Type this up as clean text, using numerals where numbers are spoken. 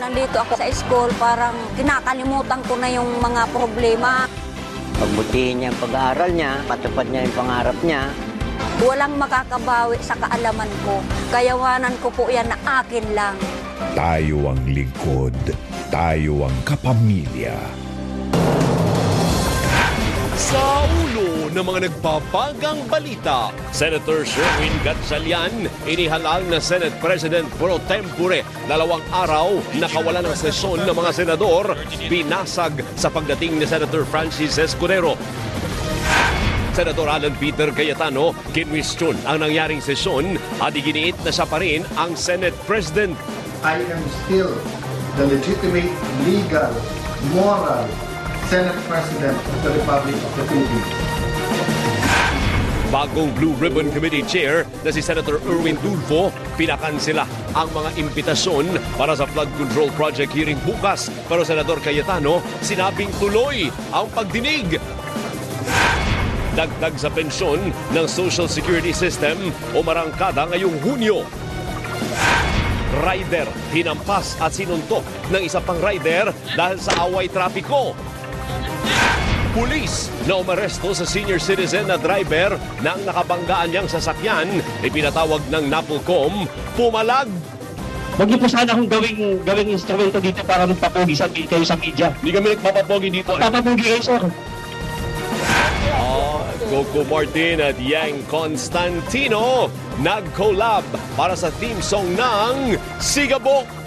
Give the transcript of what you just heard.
nandito ako sa school, parang kinakalimutan ko na yung mga problema. Pagbutihin niya ang pag-aaral niya, patupad niya yung pangarap niya. Walang makakabawi sa kaalaman ko. Kayawanan ko po yan na akin lang. Tayo ang lingkod, tayo ang kapamilya. Sa ulo ng mga nagbabagang balita, Senator Sherwin Gatchalian inihalal na Senate President pro tempore 2 araw nakawala ng sesyon ng mga senador, binasag sa pagdating ni Senator Francis Escudero. Senator Alan Peter Cayetano kinwestiyon ang nangyaring sesyon at iginiit na siya pa rin ang Senate President. I am still the legitimate, legal, moral Senate President of the Republic of the Philippines. Bagong Blue Ribbon Committee Chair na si Senator Erwin Tulfo, pinakansela ang mga imbitasyon para sa flood control project hearing bukas. Pero Senator Cayetano, sinabing tuloy ang pagdinig. Dagdag sa pensyon ng Social Security System o marangkada ngayong Hunyo. Rider, hinampas at sinuntok ng isa pang rider dahil sa away trapiko. Pulis na umaresto sa senior citizen na driver ng nakabanggaan niyang sasakyan, ipinatawag ng NAPOLCOM, pumalag. Huwag niyo po sana akong gawing instrumento dito para magpapogi kayo sa media. Hindi kami nagpapapogi dito. Papapogi kayo, sir. Coco Martin at Yang Constantino nag-collab para sa theme song ng Sigabok.